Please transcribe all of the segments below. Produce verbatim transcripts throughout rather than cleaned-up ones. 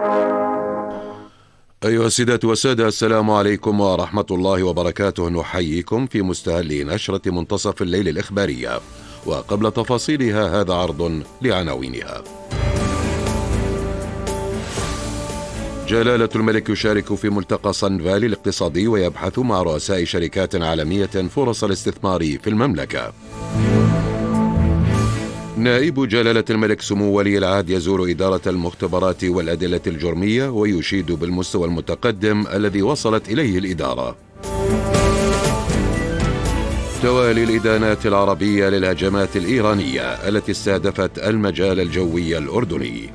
أيها السيدات والسادة، السلام عليكم ورحمة الله وبركاته. نحييكم في مستهل نشرة منتصف الليل الإخبارية، وقبل تفاصيلها هذا عرض لعناوينها. جلالة الملك يشارك في ملتقى صن فالي الاقتصادي ويبحث مع رؤساء شركات عالمية فرص الاستثمار في المملكة. نائب جلالة الملك سمو ولي العهد يزور إدارة المختبرات والأدلة الجرمية ويشيد بالمستوى المتقدم الذي وصلت إليه الإدارة. توالي الإدانات العربية للهجمات الإيرانية التي استهدفت المجال الجوي الأردني.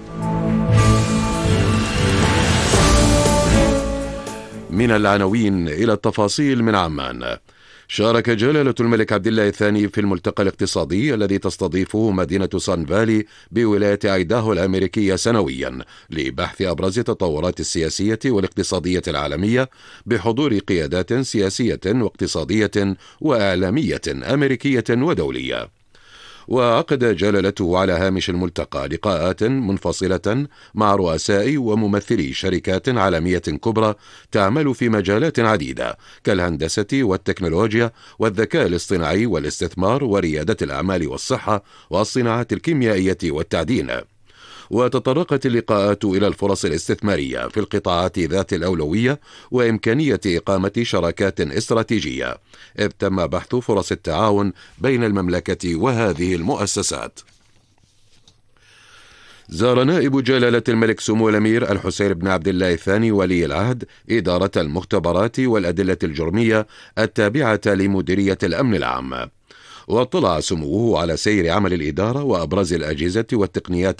من العناوين إلى التفاصيل من عمان. شارك جلالة الملك عبد الله الثاني في الملتقى الاقتصادي الذي تستضيفه مدينة صن فالي بولاية ايداهو الأمريكية سنويا لبحث أبرز التطورات السياسية والاقتصادية العالمية بحضور قيادات سياسية واقتصادية وإعلامية أمريكية ودولية. وعقد جلالته على هامش الملتقى لقاءات منفصلة مع رؤساء وممثلي شركات عالمية كبرى تعمل في مجالات عديدة كالهندسة والتكنولوجيا والذكاء الاصطناعي والاستثمار وريادة الأعمال والصحة والصناعات الكيميائية والتعدين. وتطرقت اللقاءات إلى الفرص الاستثمارية في القطاعات ذات الأولوية وإمكانية إقامة شراكات استراتيجية، إذ تم بحث فرص التعاون بين المملكة وهذه المؤسسات. زار نائب جلالة الملك سمو الأمير الحسين بن عبد الله الثاني ولي العهد إدارة المختبرات والأدلة الجرمية التابعة لمديرية الأمن العام، واطلع سموه على سير عمل الإدارة وأبرز الأجهزة والتقنيات